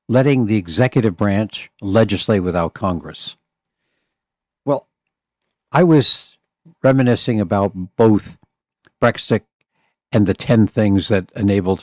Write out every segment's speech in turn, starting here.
letting the executive branch legislate without Congress. Well, I was reminiscing about both Brexit and the 10 things that enabled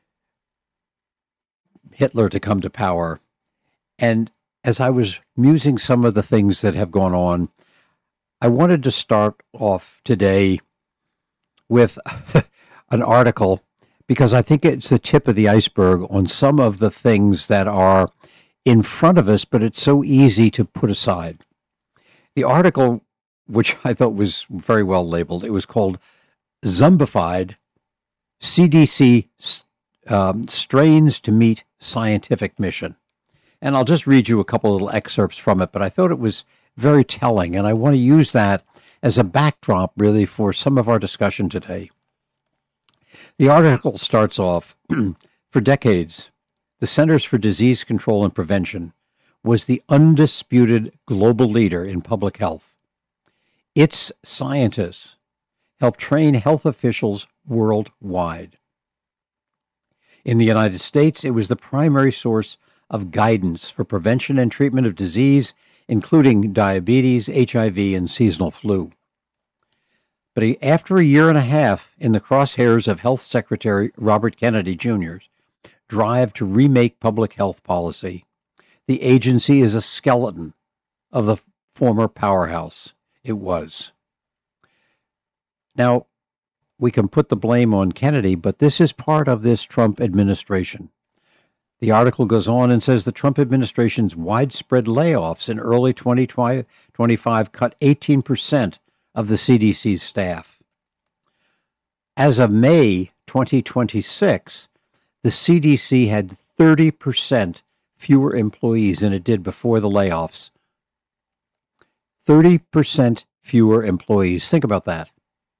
Hitler to come to power. And as I was musing some of the things that have gone on, I wanted to start off today with an article because I think it's the tip of the iceberg on some of the things that are in front of us, but it's so easy to put aside. The article, which I thought was very well labeled, it was called Zombified CDC Strains to Meet Scientific Mission. And I'll just read you a couple little excerpts from it, but I thought it was very telling, and I want to use that as a backdrop, really, for some of our discussion today. The article starts off, for decades, the Centers for Disease Control and Prevention was the undisputed global leader in public health. Its scientists helped train health officials worldwide. In the United States, it was the primary source of guidance for prevention and treatment of disease, including diabetes, HIV, and seasonal flu. But after a year and a half in the crosshairs of Health Secretary Robert Kennedy Jr.'s drive to remake public health policy, the agency is a skeleton of the former powerhouse it was. Now, we can put the blame on Kennedy, but this is part of this Trump administration. The article goes on and says the Trump administration's widespread layoffs in early 2025 cut 18% of the CDC's staff. As of May 2026, the CDC had 30% fewer employees than it did before the layoffs. 30% fewer employees. Think about that.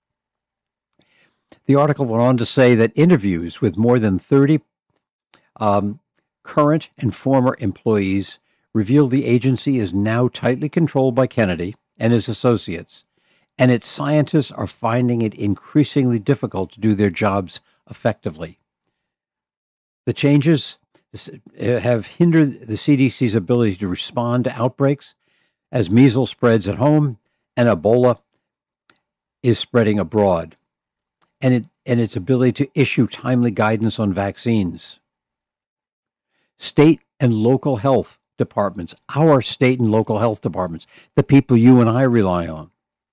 The article went on to say that interviews with more than 30 current and former employees revealed the agency is now tightly controlled by Kennedy and his associates, and its scientists are finding it increasingly difficult to do their jobs effectively. The changes have hindered the CDC's ability to respond to outbreaks as measles spreads at home and Ebola is spreading abroad, and its ability to issue timely guidance on vaccines. State and local health departments, our state and local health departments, the people you and I rely on,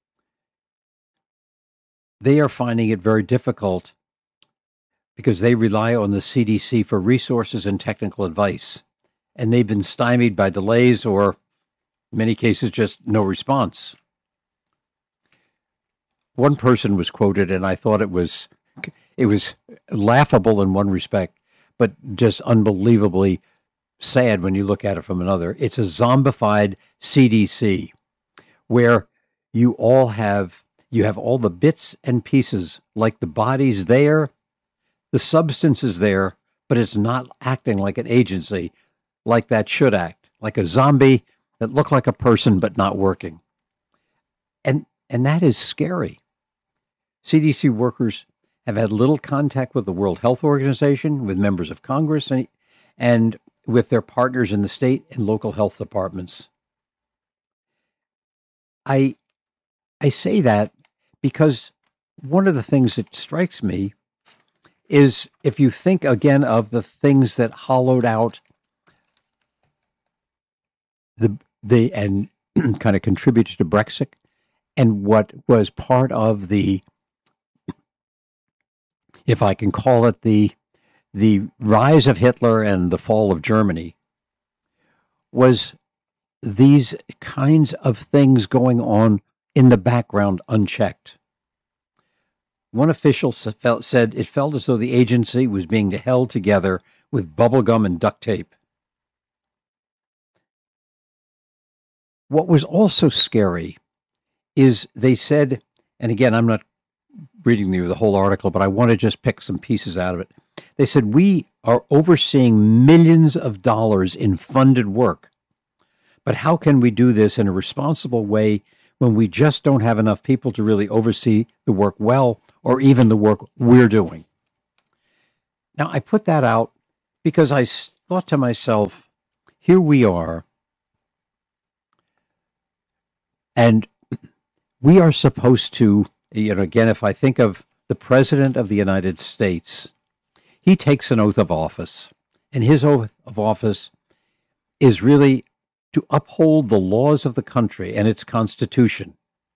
they are finding it very difficult because they rely on the CDC for resources and technical advice, and they've been stymied by delays or, in many cases, just no response. One person was quoted, and I thought it was laughable in one respect, but just unbelievably sad when you look at it from another. It's a zombified CDC where you have all the bits and pieces, like the body's there, the substance is there, but it's not acting like an agency like that should act, like a zombie that looked like a person but not working. And that is scary. CDC workers have had little contact with the World Health Organization, with members of Congress, and with their partners in the state and local health departments. I say that because one of the things that strikes me is if you think again of the things that hollowed out the and kind of contributed to Brexit, and what was part of the, if I can call it, the rise of Hitler and the fall of Germany, was these kinds of things going on in the background unchecked. One official said it felt as though the agency was being held together with bubblegum and duct tape. What was also scary is they said, and again, I'm not reading you the whole article, but I want to just pick some pieces out of it. They said, we are overseeing millions of dollars in funded work, but how can we do this in a responsible way when we just don't have enough people to really oversee the work well, or even the work we're doing? Now, I put that out because thought to myself, here we are, and we are supposed to, again, if I think of the President of the United States, he takes an oath of office, and his oath of office is really to uphold the laws of the country and its Constitution.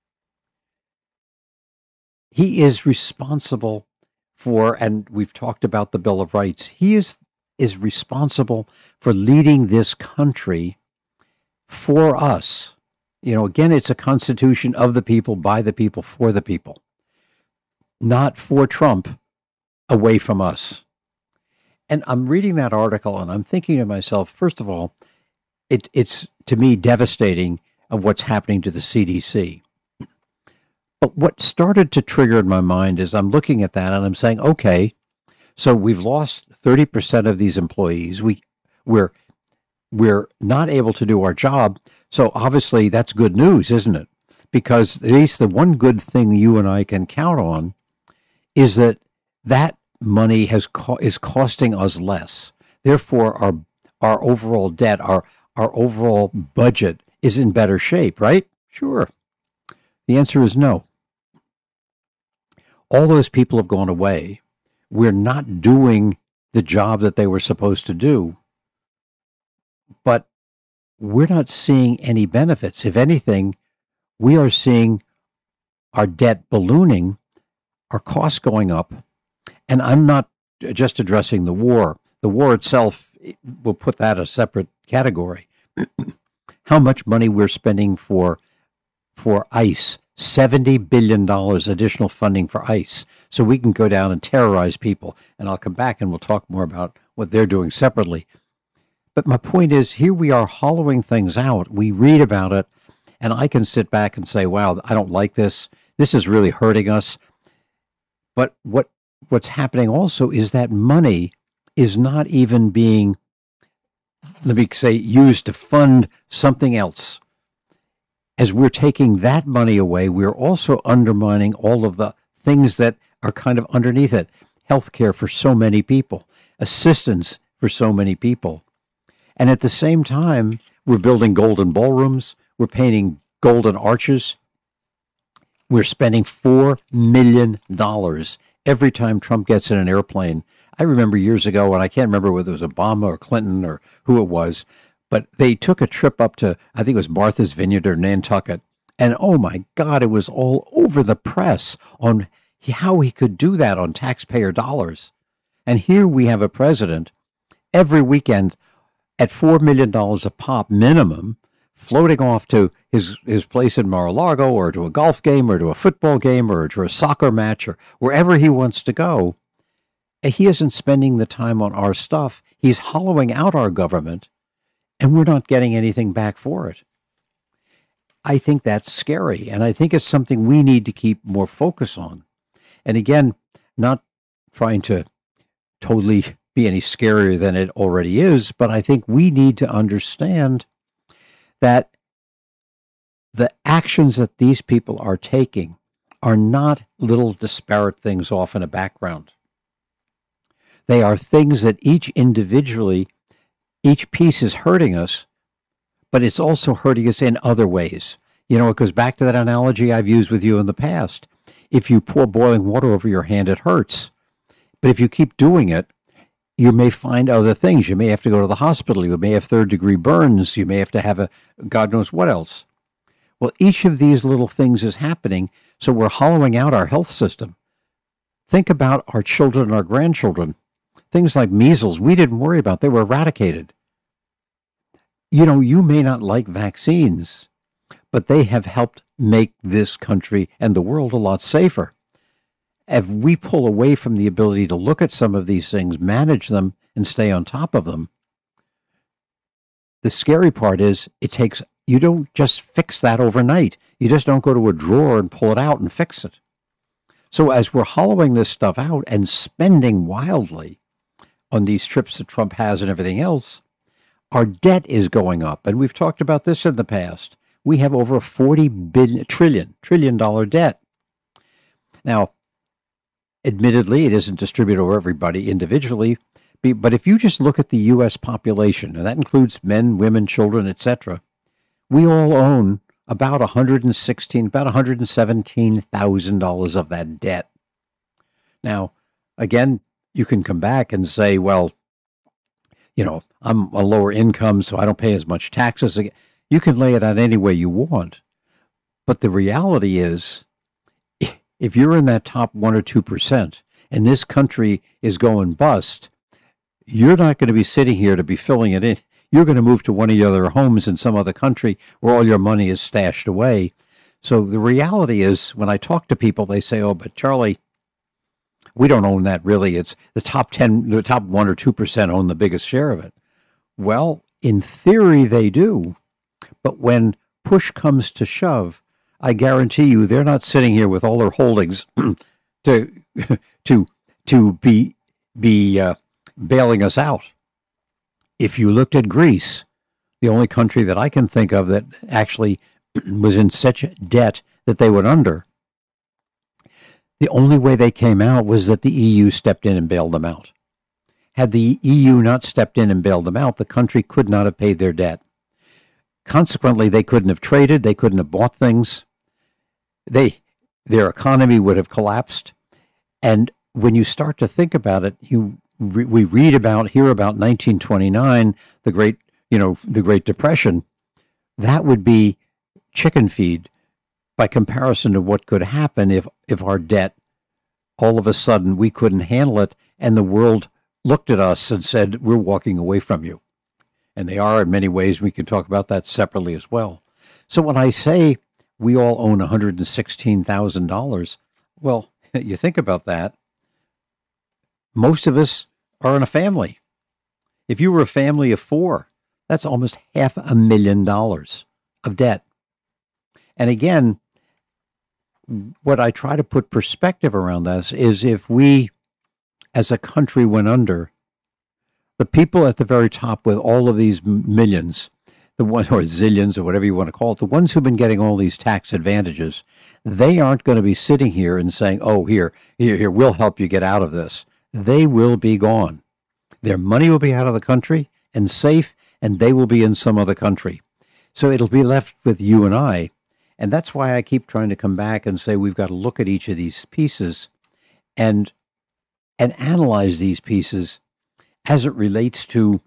He is responsible for, and we've talked about the Bill of Rights, he is responsible for leading this country for us. Again, it's a constitution of the people, by the people, for the people, not for Trump, away from us. And I'm reading that article and I'm thinking to myself, first of all, it's to me devastating of what's happening to the CDC. But what started to trigger in my mind is I'm looking at that and I'm saying, okay, so we've lost 30% of these employees. We're not able to do our job. So obviously that's good news, isn't it? Because at least the one good thing you and I can count on is that money is costing us less. Therefore, our overall debt, our overall budget is in better shape, right? Sure. The answer is no. All those people have gone away. We're not doing the job that they were supposed to do, but we're not seeing any benefits. If anything, we are seeing our debt ballooning, our costs going up, and I'm not just addressing the war. The war itself, we'll put that a separate category. How much money we're spending for ICE, $70 billion additional funding for ICE, so we can go down and terrorize people. And I'll come back and we'll talk more about what they're doing separately. But my point is, here we are hollowing things out. We read about it, and I can sit back and say, wow, I don't like this. This is really hurting us. But what's happening also is that money is not even being, let me say, used to fund something else. As we're taking that money away, we're also undermining all of the things that are kind of underneath it. Healthcare for so many people, assistance for so many people. And at the same time, we're building golden ballrooms, we're painting golden arches. We're spending $4 million every time Trump gets in an airplane. I remember years ago, and I can't remember whether it was Obama or Clinton or who it was, but they took a trip up to, I think it was Martha's Vineyard or Nantucket, and oh my God, it was all over the press on how he could do that on taxpayer dollars. And here we have a president every weekend at $4 million a pop minimum, floating off to his place in Mar-a-Lago or to a golf game or to a football game or to a soccer match or wherever he wants to go. And he isn't spending the time on our stuff. He's hollowing out our government, and we're not getting anything back for it. I think that's scary, and I think it's something we need to keep more focus on. And again, not trying to totally be any scarier than it already is, but I think we need to understand that the actions that these people are taking are not little disparate things off in a background. They are things that each individually, each piece is hurting us, but it's also hurting us in other ways. You know, it goes back to that analogy I've used with you in the past. If you pour boiling water over your hand, it hurts. But if you keep doing it, you may find other things. You may have to go to the hospital. You may have third-degree burns. You may have to have God knows what else. Well, each of these little things is happening, so we're hollowing out our health system. Think about our children and our grandchildren. Things like measles, we didn't worry about. They were eradicated. You know, you may not like vaccines, but they have helped make this country and the world a lot safer. If we pull away from the ability to look at some of these things, manage them, and stay on top of them, the scary part is you don't just fix that overnight. You just don't go to a drawer and pull it out and fix it. So as we're hollowing this stuff out and spending wildly on these trips that Trump has and everything else, our debt is going up. And we've talked about this in the past. We have over a $40 trillion debt. Now, admittedly, it isn't distributed over everybody individually, But if you just look at the U.S. population, and that includes men, women, children, etc., we all own about $117,000 of that debt. Now, again, you can come back and say, well, I'm a lower income, so I don't pay as much taxes. You can lay it out any way you want. But the reality is, if you're in that top 1 or 2%, and this country is going bust, you're not going to be sitting here to be filling it in. You're going to move to one of your other homes in some other country where all your money is stashed away. So the reality is, when I talk to people, they say, oh, but Charlie, we don't own that really. It's the top 1 or 2% own the biggest share of it. Well, in theory, they do. But when push comes to shove, I guarantee you they're not sitting here with all their holdings to be bailing us out. If you looked at Greece, the only country that I can think of that actually was in such debt that they went under, the only way they came out was that the EU stepped in and bailed them out. Had the EU not stepped in and bailed them out, the country could not have paid their debt. Consequently, they couldn't have traded, they couldn't have bought things. Their economy would have collapsed. And when you start to think about it, hear about 1929, the Great Depression. That would be chicken feed by comparison to what could happen if our debt, all of a sudden, we couldn't handle it, and the world looked at us and said, we're walking away from you. And they are in many ways. We can talk about that separately as well. So when I say we all own $116,000, well, you think about that, most of us are in a family. If you were a family of 4, that's almost $500,000 of debt. And again, what I try to put perspective around this is, if we as a country went under, the people at the very top with all of these millions, the one or zillions or whatever you want to call it, the ones who've been getting all these tax advantages, they aren't going to be sitting here and saying, oh, here, we'll help you get out of this. They will be gone. Their money will be out of the country and safe, and they will be in some other country. So it'll be left with you and I. And that's why I keep trying to come back and say we've got to look at each of these pieces and analyze these pieces as it relates to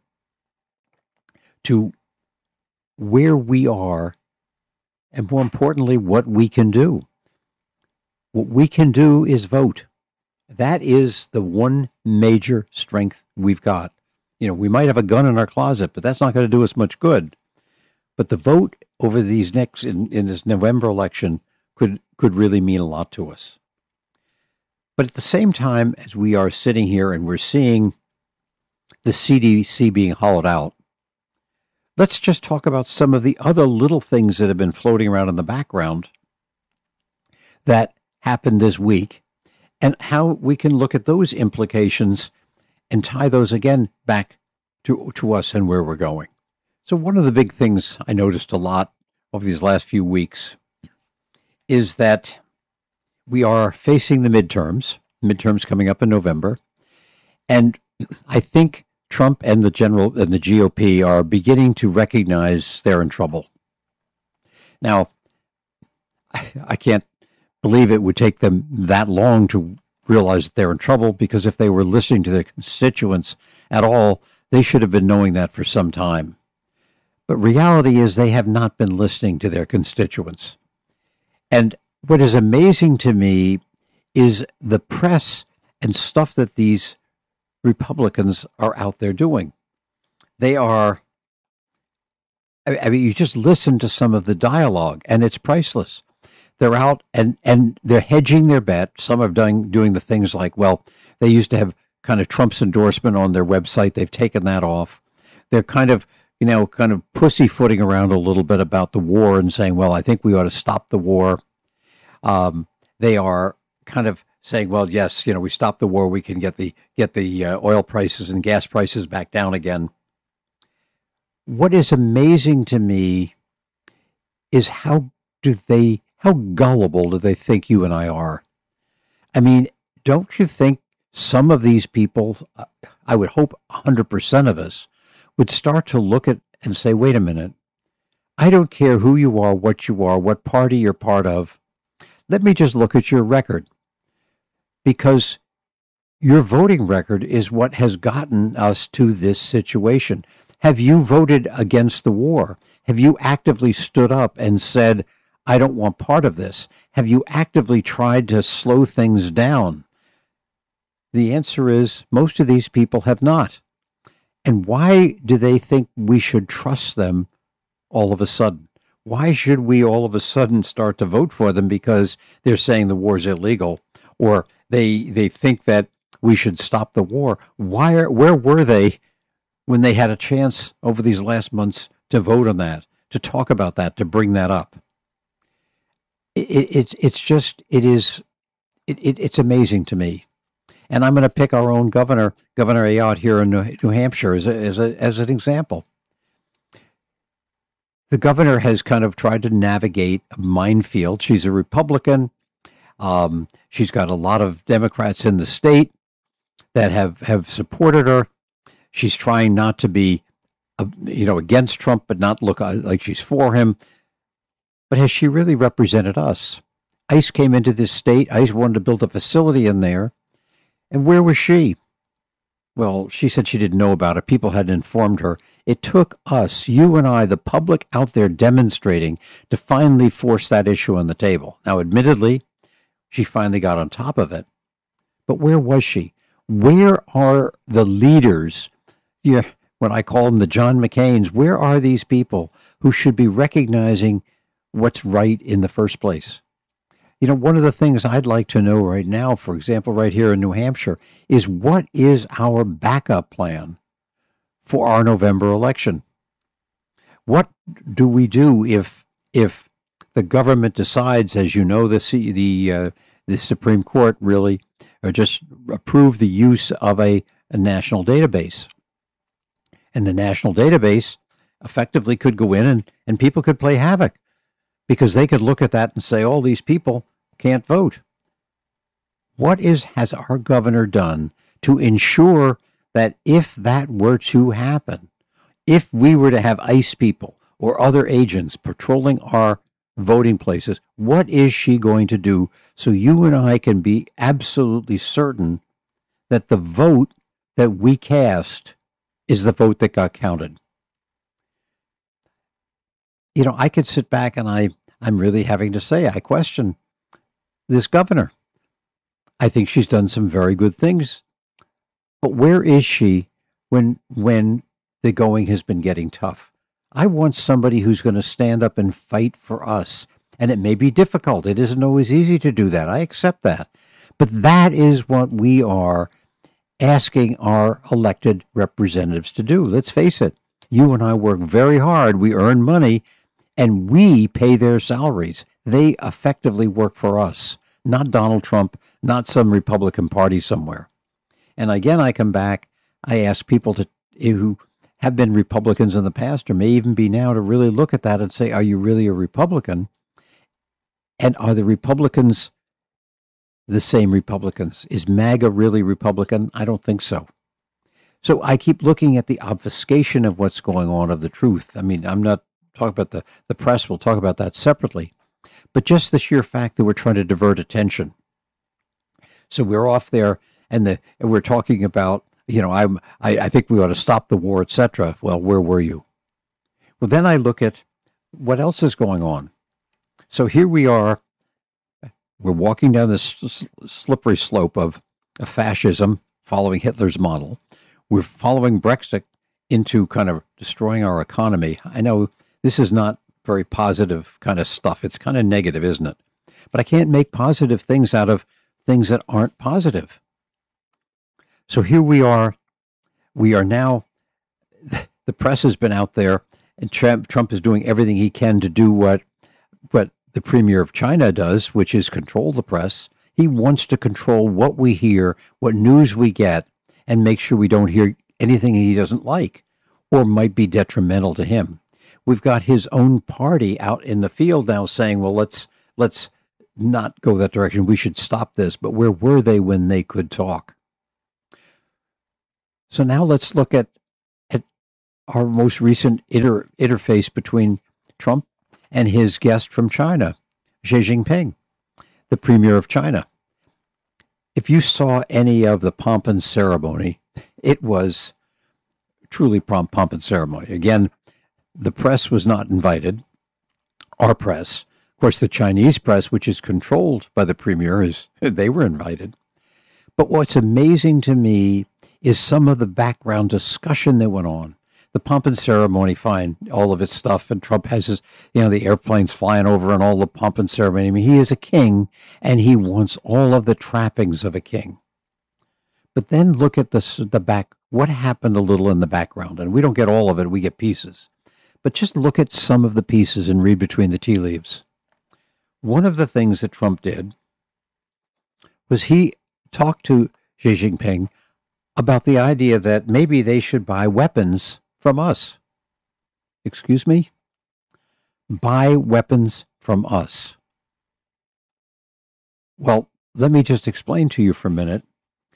where we are, and more importantly, what we can do. What we can do is vote. That is the one major strength we've got. We might have a gun in our closet, but that's not going to do us much good. But the vote over these in this November election could really mean a lot to us. But at the same time, as we are sitting here and we're seeing the CDC being hollowed out, let's just talk about some of the other little things that have been floating around in the background that happened this week, and how we can look at those implications and tie those again back to us and where we're going. So one of the big things I noticed a lot over these last few weeks is that we are facing the midterms coming up in November, and I think Trump and the GOP are beginning to recognize they're in trouble. Now, I can't believe it would take them that long to realize that they're in trouble, because if they were listening to their constituents at all, they should have been knowing that for some time. But reality is they have not been listening to their constituents. And what is amazing to me is the press and stuff that these Republicans are out there doing. They are, you just listen to some of the dialogue, and it's priceless. They're out and they're hedging their bet. Some are doing the things like, well, they used to have kind of Trump's endorsement on their website. They've taken that off. They're kind of pussyfooting around a little bit about the war and saying, well, I think we ought to stop the war. They are kind of saying, well, yes, we stop the war, we can get the oil prices and gas prices back down again. What is amazing to me is how gullible do they think you and I are? I mean, don't you think some of these people, I would hope 100% of us, would start to look at and say, wait a minute, I don't care who you are, what party you're part of. Let me just look at your record, because your voting record is what has gotten us to this situation. Have you voted against the war? Have you actively stood up and said, I don't want part of this? Have you actively tried to slow things down? The answer is most of these people have not. And why do they think we should trust them all of a sudden? Why should we all of a sudden start to vote for them because they're saying the war's illegal, or they think that we should stop the war? Where were they when they had a chance over these last months to vote on that, to talk about that, to bring that up? It's amazing to me. And I'm going to pick our own governor, Governor Ayotte here in New Hampshire, as an example. The governor has kind of tried to navigate a minefield. She's a Republican. She's got a lot of Democrats in the state that have supported her. She's trying not to be, against Trump, but not look like she's for him. But has she really represented us? ICE came into this state. ICE wanted to build a facility in there. And where was she? Well, she said she didn't know about it. People had informed her. It took us, you and I, the public out there demonstrating, to finally force that issue on the table. Now, admittedly, she finally got on top of it. But where was she? Where are the leaders? What I call them the John McCains. Where are these people who should be recognizing what's right in the first place? One of the things I'd like to know right now, for example, right here in New Hampshire, is what is our backup plan for our November election? What do we do if the government decides, as you know, the Supreme Court really just approved the use of a national database, and the national database effectively could go in and people could play havoc, because they could look at that and say, all these people can't vote. What has our governor done to ensure that if that were to happen, if we were to have ICE people or other agents patrolling our voting places, what is she going to do so you and I can be absolutely certain that the vote that we cast is the vote that got counted? I could sit back and I'm really having to say I question this governor. I think she's done some very good things. But where is she when the going has been getting tough? I want somebody who's going to stand up and fight for us. And it may be difficult. It isn't always easy to do that. I accept that. But that is what we are asking our elected representatives to do. Let's face it. You and I work very hard. We earn money, and we pay their salaries. They effectively work for us, not Donald Trump, not some Republican Party somewhere. And again, I come back, I ask people who have been Republicans in the past, or may even be now, to really look at that and say, are you really a Republican? And are the Republicans the same Republicans? Is MAGA really Republican? I don't think so. So I keep looking at the obfuscation of what's going on, of the truth. I mean, I'm not talking about the press. We'll talk about that separately. But just the sheer fact that we're trying to divert attention. So we're off there, and we're talking about, I think we ought to stop the war, etc. Well, where were you? Well, then I look at what else is going on. So here we are. We're walking down this slippery slope of fascism, following Hitler's model. We're following Brexit into kind of destroying our economy. I know this is not very positive kind of stuff. It's kind of negative, isn't it? But I can't make positive things out of things that aren't positive. So here we are. We are now, the press has been out there, and Trump is doing everything he can to do what the premier of China does, which is control the press. He wants to control what we hear, what news we get, and make sure we don't hear anything he doesn't like or might be detrimental to him. We've got his own party out in the field now saying, well, let's not go that direction. We should stop this. But where were they when they could talk? So now let's look at our most recent interface between Trump and his guest from China, Xi Jinping, the premier of China. If you saw any of the pomp and ceremony, it was truly pomp and ceremony. Again, the press was not invited. Our press, of course, the Chinese press, which is controlled by the premier, they were invited. But what's amazing to me is some of the background discussion that went on. The pomp and ceremony, fine, all of its stuff, and Trump has his, the airplanes flying over and all the pomp and ceremony. I mean, he is a king, and he wants all of the trappings of a king. But then look at the back. What happened a little in the background? And we don't get all of it; we get pieces. But just look at some of the pieces and read between the tea leaves. One of the things that Trump did was he talked to Xi Jinping about the idea that maybe they should buy weapons from us. Excuse me? Buy weapons from us. Well, let me just explain to you for a minute.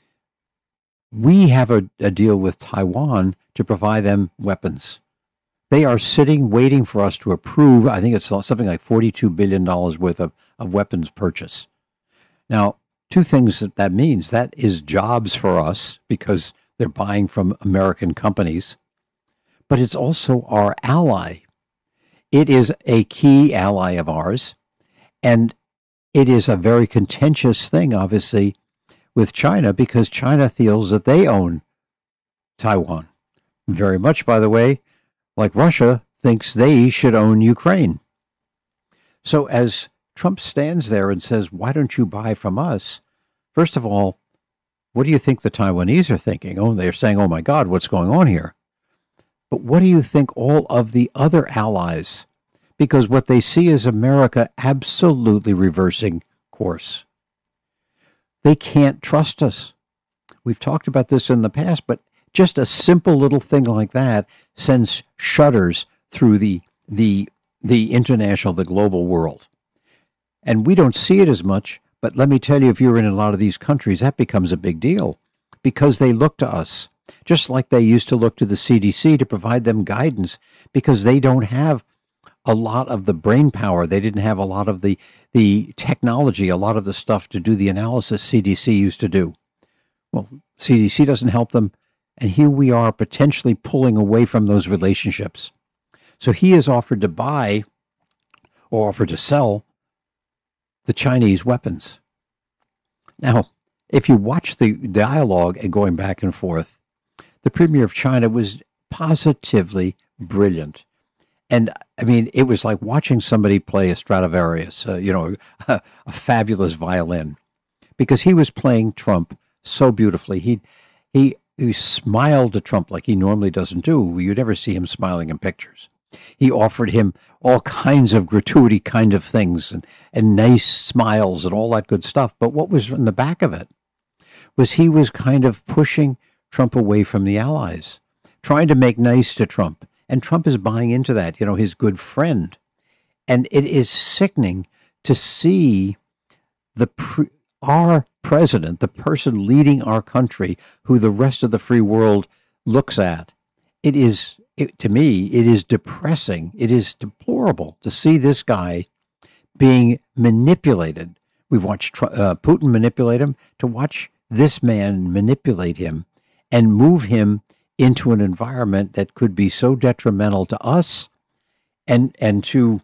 We have a deal with Taiwan to provide them weapons. They are sitting, waiting for us to approve, I think it's something like $42 billion worth of weapons purchase. Now, two things that means. That is jobs for us because they're buying from American companies. But it's also our ally. It is a key ally of ours. And it is a very contentious thing, obviously, with China because China feels that they own Taiwan. Very much, by the way, like Russia thinks they should own Ukraine. So as Trump stands there and says, why don't you buy from us? First of all, what do you think the Taiwanese are thinking? Oh, they're saying, oh my God, what's going on here? But what do you think all of the other allies? Because what they see is America absolutely reversing course. They can't trust us. We've talked about this in the past, but just a simple little thing like that sends shudders through the international, the global world. And we don't see it as much, but let me tell you, if you're in a lot of these countries, that becomes a big deal because they look to us, just like they used to look to the CDC to provide them guidance because they don't have a lot of the brain power. They didn't have a lot of the technology, a lot of the stuff to do the analysis CDC used to do. Well, CDC doesn't help them. And here we are potentially pulling away from those relationships. So he has offered to buy or offered to sell the Chinese weapons. Now, if you watch the dialogue and going back and forth, the premier of China was positively brilliant. And I mean, it was like watching somebody play a Stradivarius, a fabulous violin, because he was playing Trump so beautifully. He smiled to Trump like he normally doesn't do. You never see him smiling in pictures. He offered him all kinds of gratuity kind of things and nice smiles and all that good stuff. But what was in the back of it was he was kind of pushing Trump away from the allies, trying to make nice to Trump. And Trump is buying into that, his good friend. And it is sickening to see our president, the person leading our country, who the rest of the free world looks at. To me, it is depressing. It is deplorable to see this guy being manipulated. We've watched Putin manipulate him, to watch this man manipulate him and move him into an environment that could be so detrimental to us and to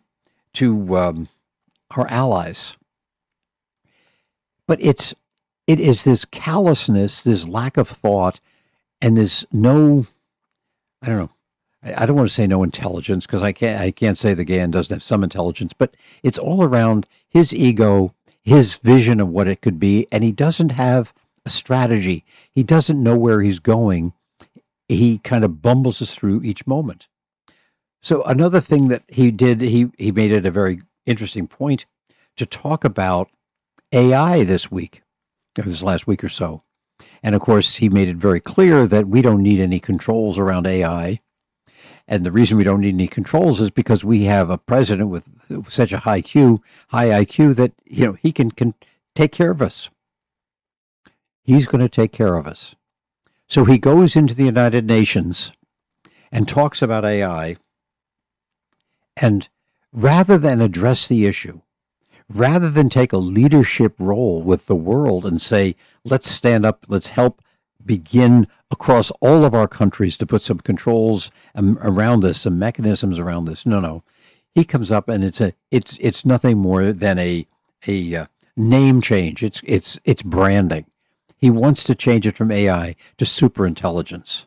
our allies. But it is this callousness, this lack of thought, and this I don't want to say no intelligence, because I can't say the guy doesn't have some intelligence, but it's all around his ego, his vision of what it could be, and he doesn't have a strategy. He doesn't know where he's going. He kind of bumbles us through each moment. So another thing that he did, he made it a very interesting point to talk about AI this last week or so. And of course, he made it very clear that we don't need any controls around AI. And the reason we don't need any controls is because we have a president with such a high IQ that, he can take care of us. He's going to take care of us. So he goes into the United Nations and talks about AI, and rather than address the issue, rather than take a leadership role with the world and say, let's stand up, let's help begin across all of our countries to put some controls around this, some mechanisms around this. No. He comes up and it's nothing more than a name change. It's branding. He wants to change it from AI to superintelligence.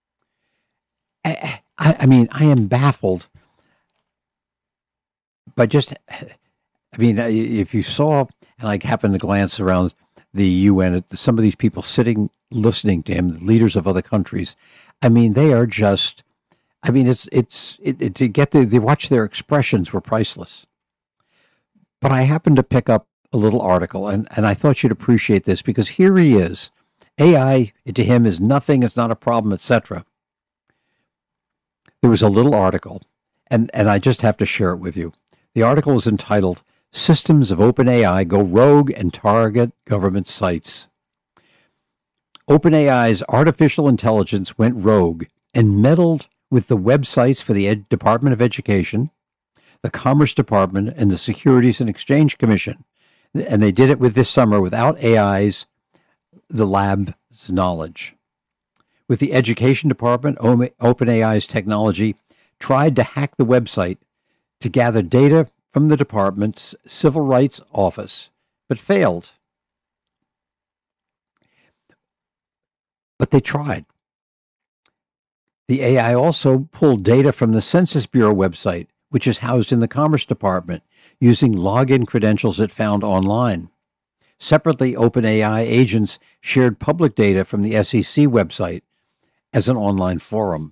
I mean, I am baffled by just. I mean, if you saw, and I happened to glance around the UN, some of these people sitting, listening to him, the leaders of other countries, I mean, they are just. I mean, to get they watch their expressions were priceless. But I happened to pick up a little article, and I thought you'd appreciate this because here he is. AI to him is nothing, it's not a problem, etc. There was a little article, and I just have to share it with you. The article is entitled, Systems of OpenAI Go Rogue and Target Government Sites. OpenAI's artificial intelligence went rogue and meddled with the websites for the Department of Education, the Commerce Department, and the Securities and Exchange Commission. And they did it with this summer without the lab's knowledge. With the Education Department, OpenAI's technology tried to hack the website to gather data from the department's Civil Rights Office, but failed. But they tried. The AI also pulled data from the Census Bureau website, which is housed in the Commerce Department, using login credentials it found online. Separately, OpenAI agents shared public data from the SEC website as an online forum.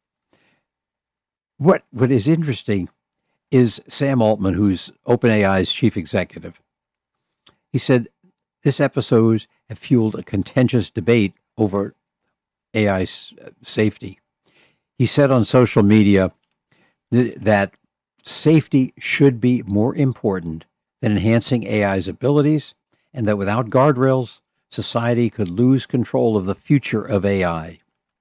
What is interesting is Sam Altman, who's OpenAI's chief executive. He said, this episode has fueled a contentious debate over AI safety. He said on social media that safety should be more important than enhancing AI's abilities, and that without guardrails, society could lose control of the future of AI.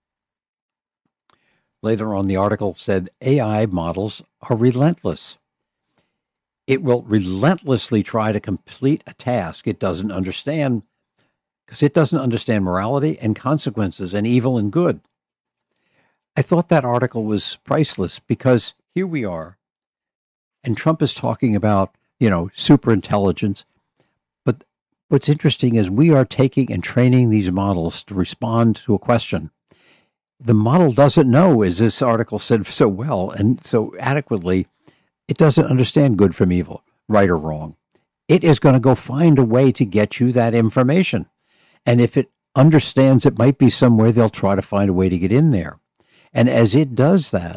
Later on, the article said AI models are relentless. It will relentlessly try to complete a task it doesn't understand because it doesn't understand morality and consequences and evil and good. I thought that article was priceless because here we are, and Trump is talking about, superintelligence. But what's interesting is we are taking and training these models to respond to a question. The model doesn't know, as this article said so well and so adequately, it doesn't understand good from evil, right or wrong. It is going to go find a way to get you that information. And if it understands it might be somewhere, they'll try to find a way to get in there. And as it does that,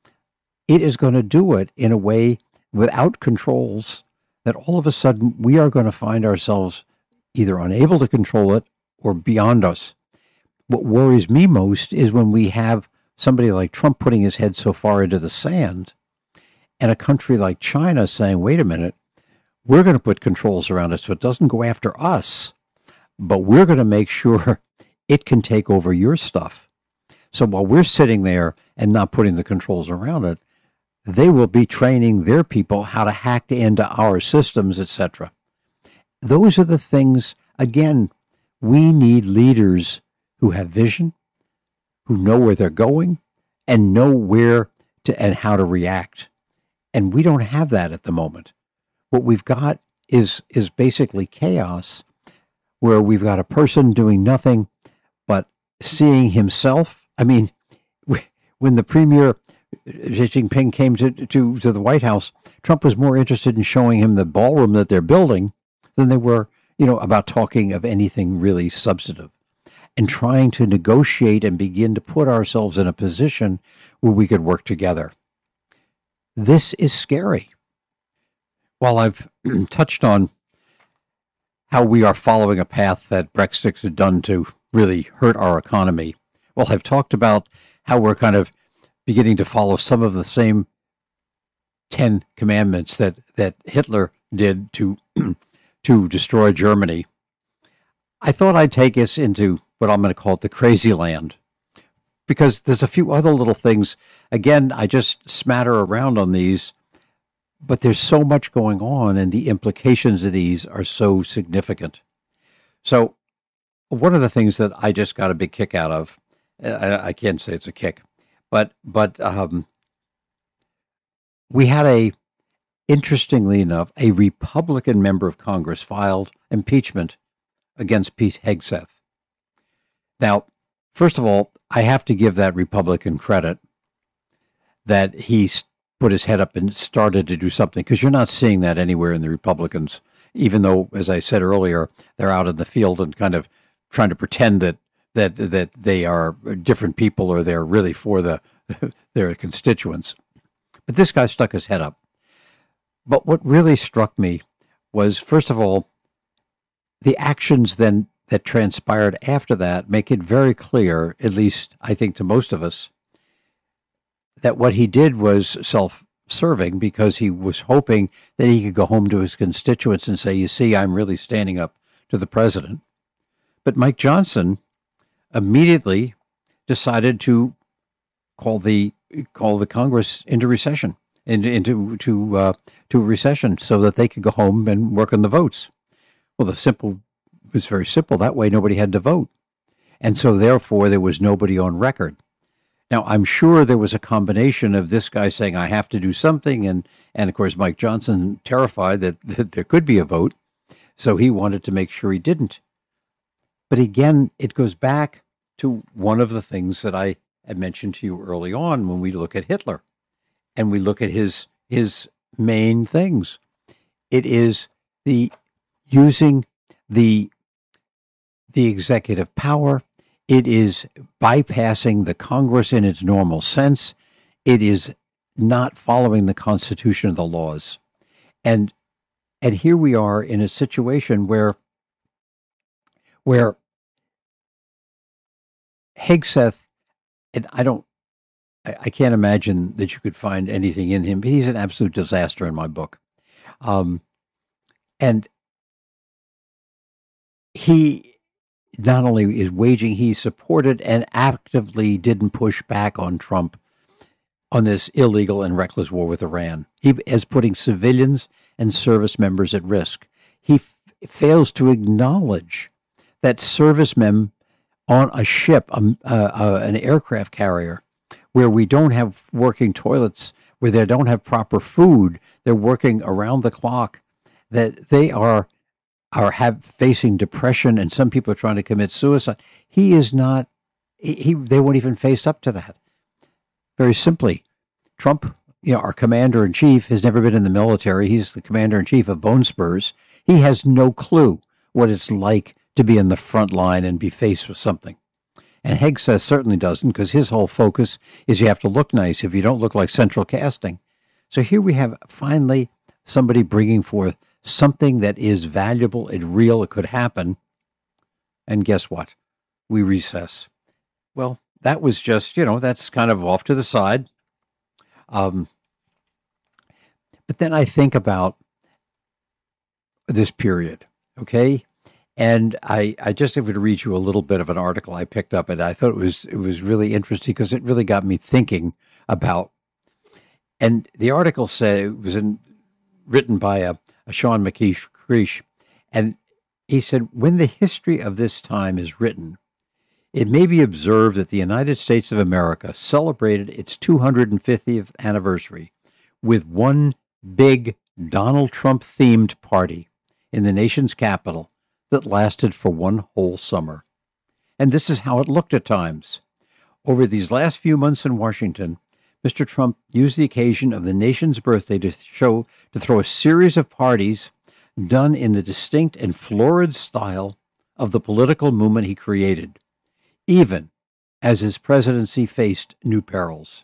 it is going to do it in a way without controls that all of a sudden we are going to find ourselves either unable to control it or beyond us. What worries me most is when we have somebody like Trump putting his head so far into the sand and a country like China saying, wait a minute, we're going to put controls around it so it doesn't go after us, but we're going to make sure it can take over your stuff. So while we're sitting there and not putting the controls around it, they will be training their people how to hack into our systems, etc. Those are the things, again, we need leaders who have vision, who know where they're going, and know where to and how to react. And we don't have that at the moment. What we've got is basically chaos, where we've got a person doing nothing but seeing himself. I mean, when the premier Xi Jinping came to the White House, Trump was more interested in showing him the ballroom that they're building than they were, about talking of anything really substantive and trying to negotiate and begin to put ourselves in a position where we could work together. This is scary. While I've touched on how we are following a path that Brexit has done to really hurt our economy, well, I've talked about how we're kind of beginning to follow some of the same 10 commandments that Hitler did to destroy Germany. I thought I'd take us into what I'm going to call it, the crazy land, because there's a few other little things. Again, I just smatter around on these, but there's so much going on, and the implications of these are so significant. So, one of the things that I just got a big kick out of, I can't say it's a kick, but we had interestingly enough, a Republican member of Congress filed impeachment against Pete Hegseth. Now, first of all, I have to give that Republican credit that he put his head up and started to do something, because you're not seeing that anywhere in the Republicans, even though, as I said earlier, they're out in the field and kind of trying to pretend that they are different people, or they're really for their constituents. But this guy stuck his head up. But what really struck me was, first of all, the actions then that transpired after that make it very clear, at least I think to most of us, that what he did was self-serving, because he was hoping that he could go home to his constituents and say, you see, I'm really standing up to the president. But Mike Johnson immediately decided to call the Congress into recession, into recession, so that they could go home and work on the votes. Well, it was very simple. That way, nobody had to vote, and so therefore there was nobody on record. Now, I'm sure there was a combination of this guy saying, I have to do something, and of course, Mike Johnson terrified that there could be a vote, so he wanted to make sure he didn't. But again, it goes back to one of the things that I had mentioned to you early on when we look at Hitler and we look at his main things. It is the using the executive power. It is bypassing the Congress in its normal sense. It is not following the Constitution or the laws. And here we are in a situation where Hegseth, and I can't imagine that you could find anything in him. He's an absolute disaster in my book. And he not only is waging, he supported and actively didn't push back on Trump on this illegal and reckless war with Iran. He is putting civilians and service members at risk. He fails to acknowledge that servicemen on a ship, an aircraft carrier, where we don't have working toilets, where they don't have proper food, they're working around the clock, that they are facing depression, and some people are trying to commit suicide. He is not. They won't even face up to that. Very simply, Trump, our commander in chief, has never been in the military. He's the commander in chief of Bone Spurs. He has no clue what it's like to be in the front line and be faced with something. And Hegseth certainly doesn't, because his whole focus is you have to look nice. If you don't look like central casting. So here we have finally somebody bringing forth something that is valuable and real. It could happen. And guess what? We recess. Well, that was just, that's kind of off to the side. But then I think about this period, okay? And I just have to read you a little bit of an article I picked up, and I thought it was really interesting, because it really got me thinking about. And the article written by a Sean McKeish, and he said, when the history of this time is written, it may be observed that the United States of America celebrated its 250th anniversary with one big Donald Trump-themed party in the nation's capital that lasted for one whole summer. And this is how it looked at times. Over these last few months in Washington, Mr. Trump used the occasion of the nation's birthday to throw a series of parties done in the distinct and florid style of the political movement he created, even as his presidency faced new perils.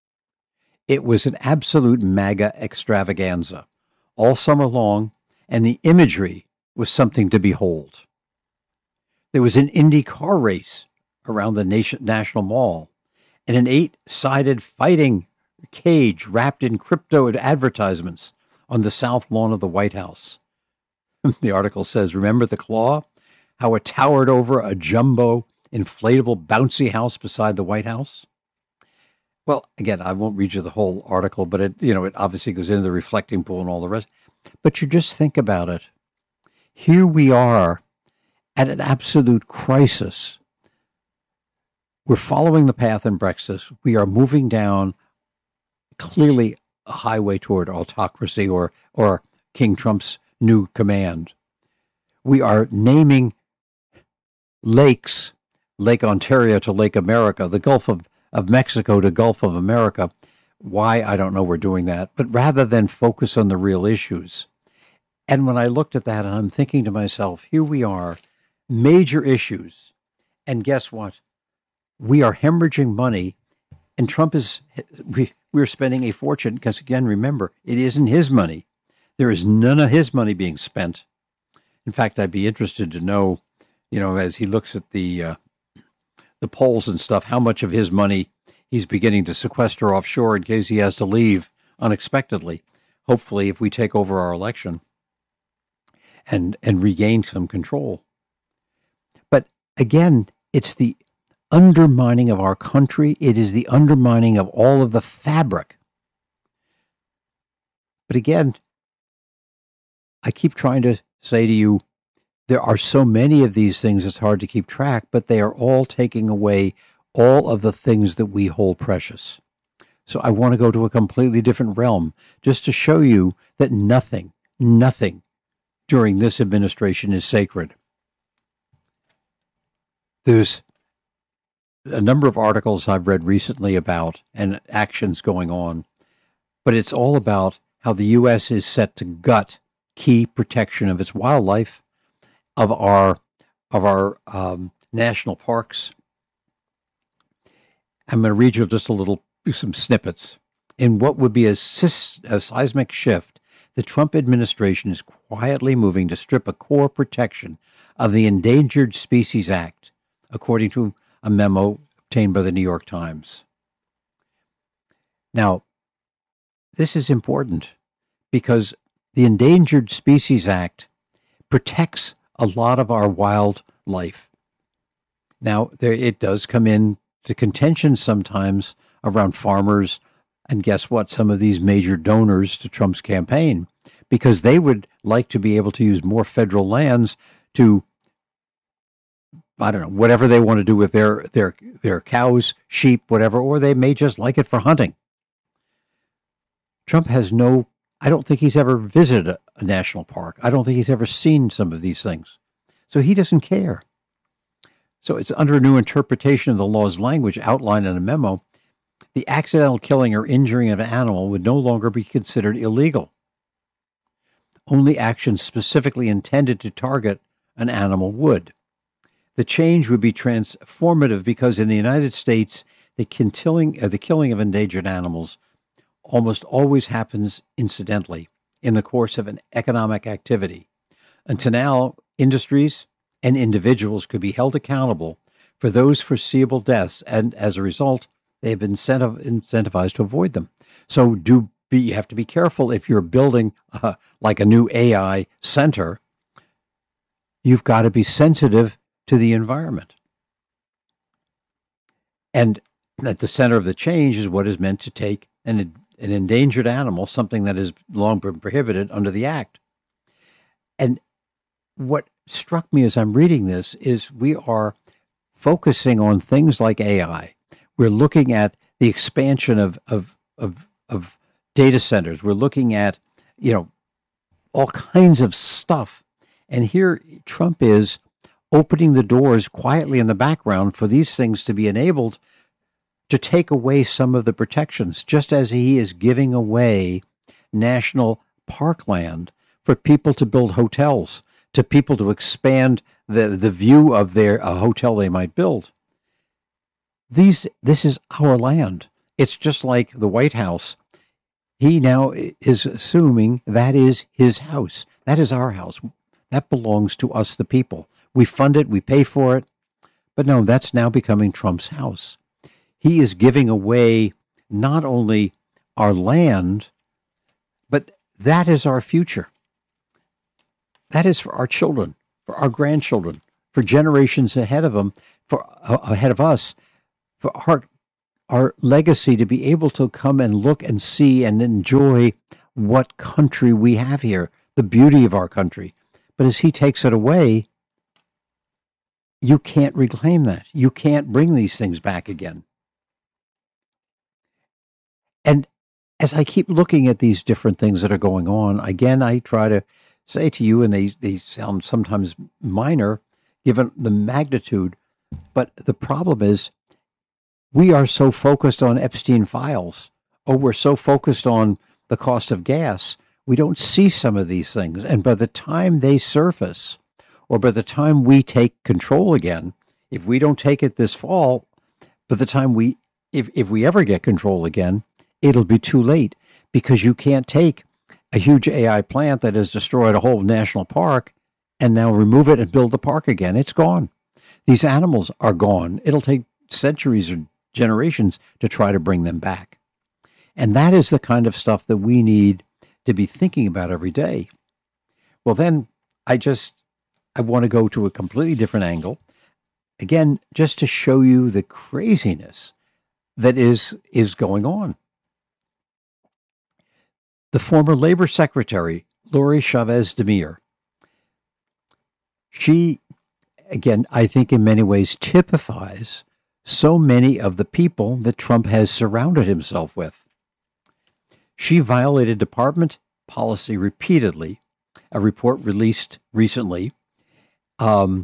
It was an absolute MAGA extravaganza all summer long, and the imagery was something to behold. There was an Indy car race around the National Mall, and an 8-sided fighting cage wrapped in crypto advertisements on the south lawn of the White House. The article says, remember the claw? How it towered over a jumbo inflatable, bouncy house beside the White House. Well, again, I won't read you the whole article, but it obviously goes into the reflecting pool and all the rest. But you just think about it. Here we are at an absolute crisis. We're following the path in Brexit. We are moving down clearly a highway toward autocracy or King Trump's new command. We are naming lakes, Lake Ontario to Lake America, the Gulf of Mexico to Gulf of America. Why, I don't know we're doing that, but rather than focus on the real issues. And when I looked at that, and I'm thinking to myself, here we are, major issues, and guess what? We are hemorrhaging money, and Trump we're spending a fortune, because again, remember, it isn't his money. There is none of his money being spent. In fact, I'd be interested to know, as he looks at the polls and stuff, how much of his money he's beginning to sequester offshore in case he has to leave unexpectedly. Hopefully, if we take over our election and regain some control. But again, it's the undermining of our country. It is the undermining of all of the fabric. But again, I keep trying to say to you, there are so many of these things, it's hard to keep track, but they are all taking away all of the things that we hold precious. So I want to go to a completely different realm just to show you that nothing during this administration is sacred. There's a number of articles I've read recently about and actions going on, but it's all about how the U.S. is set to gut key protection of its wildlife, of our national parks. I'm going to read you just some snippets. In what would be a seismic shift, the Trump administration is quietly moving to strip a core protection of the Endangered Species Act, according to a memo obtained by the New York Times. Now, this is important because the Endangered Species Act protects a lot of our wildlife. Now, it does come in to contention sometimes around farmers and guess what? Some of these major donors to Trump's campaign, because they would like to be able to use more federal lands to, I don't know, whatever they want to do with their cows, sheep, whatever, or they may just like it for hunting. Trump has I don't think he's ever visited a national park. I don't think he's ever seen some of these things. So he doesn't care. So it's under a new interpretation of the law's language outlined in a memo. The accidental killing or injuring of an animal would no longer be considered illegal. Only actions specifically intended to target an animal would. The change would be transformative because in the United States, the killing of endangered animals almost always happens incidentally in the course of an economic activity. Until now, industries and individuals could be held accountable for those foreseeable deaths, and as a result, they have been incentivized to avoid them. So you have to be careful if you're building like a new AI center. You've got to be sensitive to the environment. And at the center of the change is what is meant to take an endangered animal, something that has long been prohibited under the Act. And what struck me as I'm reading this is we are focusing on things like AI. We're looking at the expansion of data centers. We're looking at, all kinds of stuff. And here Trump is opening the doors quietly in the background for these things to be enabled to take away some of the protections, just as he is giving away national parkland for people to build hotels, to people to expand the view of their hotel they might build. This is our land. It's just like the White House. He now is assuming that is his house. That is our house. That belongs to us, the people. We fund it, we pay for it. But no, that's now becoming Trump's house. He is giving away not only our land, but that is our future. That is for our children, for our grandchildren, for generations ahead of them, for ahead of us, for our legacy to be able to come and look and see and enjoy what country we have here, the beauty of our country. But as he takes it away, you can't reclaim that. You can't bring these things back again. And as I keep looking at these different things that are going on, again, I try to say to you, and they sound sometimes minor given the magnitude, but the problem is we are so focused on Epstein files, or we're so focused on the cost of gas, we don't see some of these things. And by the time they surface, or by the time we take control again, if we don't take it this fall, by the time if we ever get control again, it'll be too late, because you can't take a huge AI plant that has destroyed a whole national park and now remove it and build the park again. It's gone. These animals are gone. It'll take centuries or generations to try to bring them back. And that is the kind of stuff that we need to be thinking about every day. Well, then I want to go to a completely different angle. Again, just to show you the craziness that is going on. The former Labor Secretary, Lori Chavez DeMere, she, again, I think in many ways typifies so many of the people that Trump has surrounded himself with. She violated department policy repeatedly, a report released recently by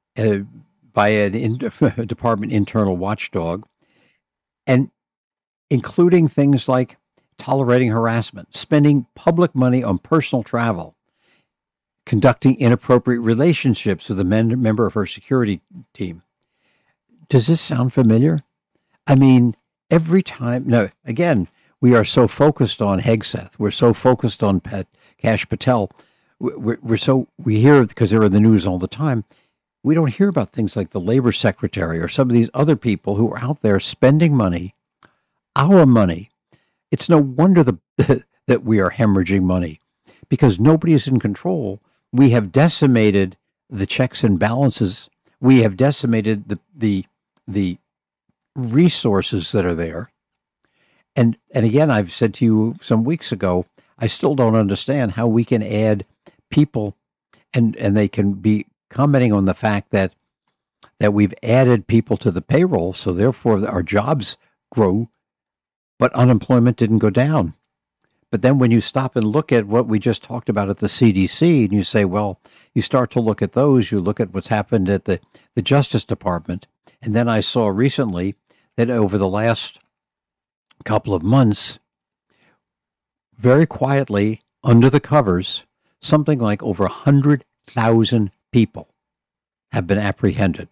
a department internal watchdog, and including things like tolerating harassment, spending public money on personal travel, conducting inappropriate relationships with a member of her security team. Does this sound familiar? I mean, every time, no, again, we are so focused on Hegseth. We're so focused on Kash Patel. We hear, because they're in the news all the time, we don't hear about things like the labor secretary or some of these other people who are out there spending money, our money. It's no wonder that we are hemorrhaging money, because nobody is in control. We have decimated the checks and balances. We have decimated the resources that are there. And again, I've said to you some weeks ago, I still don't understand how we can add people, and they can be commenting on the fact that we've added people to the payroll, so therefore our jobs grow, but unemployment didn't go down. But then when you stop and look at what we just talked about at the CDC, and you say, well, you start to look at those, you look at what's happened at the Justice Department. And then I saw recently that over the last couple of months, very quietly, under the covers, something like over 100,000 people have been apprehended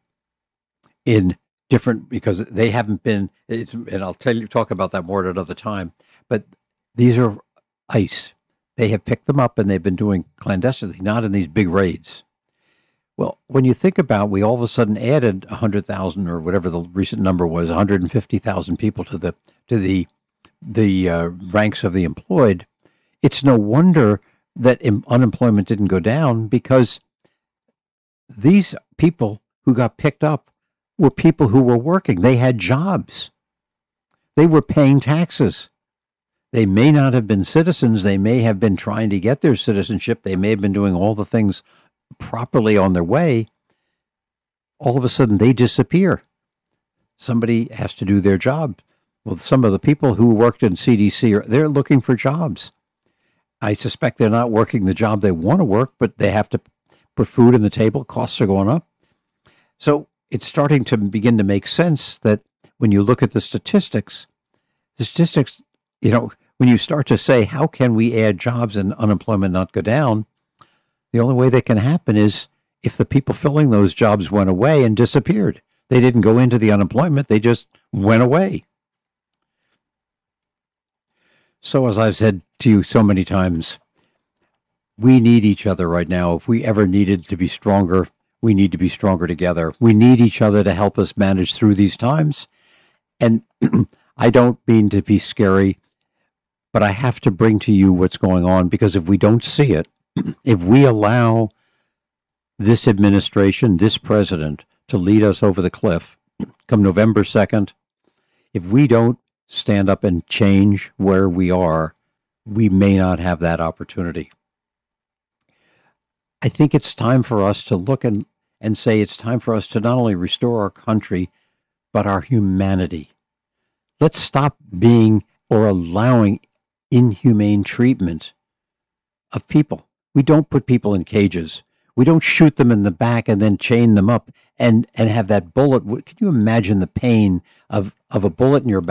in different, because they haven't been, and I'll talk about that more at another time, but these are ICE. They have picked them up and they've been doing clandestinely, not in these big raids. Well, when you think about, we all of a sudden added 100,000 or whatever the recent number was, 150,000 people to the ranks of the employed. It's no wonder that unemployment didn't go down, because these people who got picked up were people who were working. They had jobs. They were paying taxes. They may not have been citizens. They may have been trying to get their citizenship. They may have been doing all the things properly on their way. All of a sudden, they disappear. Somebody has to do their job. Well, some of the people who worked in CDC, they're looking for jobs. I suspect they're not working the job they want to work, but they have to put food on the table. Costs are going up. So it's starting to begin to make sense that when you look at the statistics, when you start to say, how can we add jobs and unemployment not go down? The only way that can happen is if the people filling those jobs went away and disappeared. They didn't go into the unemployment. They just went away. So as I've said to you so many times, we need each other right now. If we ever needed to be stronger, we need to be stronger together. We need each other to help us manage through these times. And I don't mean to be scary, but I have to bring to you what's going on, because if we don't see it, if we allow this administration, this president, to lead us over the cliff come November 2nd, if we don't stand up and change where we are, we may not have that opportunity. I think it's time for us to look and say it's time for us to not only restore our country, but our humanity. Let's stop being or allowing inhumane treatment of people. We don't put people in cages. We don't shoot them in the back and then chain them up and have that bullet. Can you imagine the pain of a bullet in your